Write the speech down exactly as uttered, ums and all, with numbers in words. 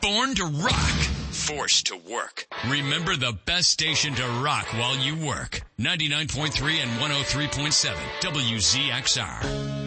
Born to rock. Forced to work. Remember the best station to rock while you work. ninety-nine point three and one oh three point seven W Z X R.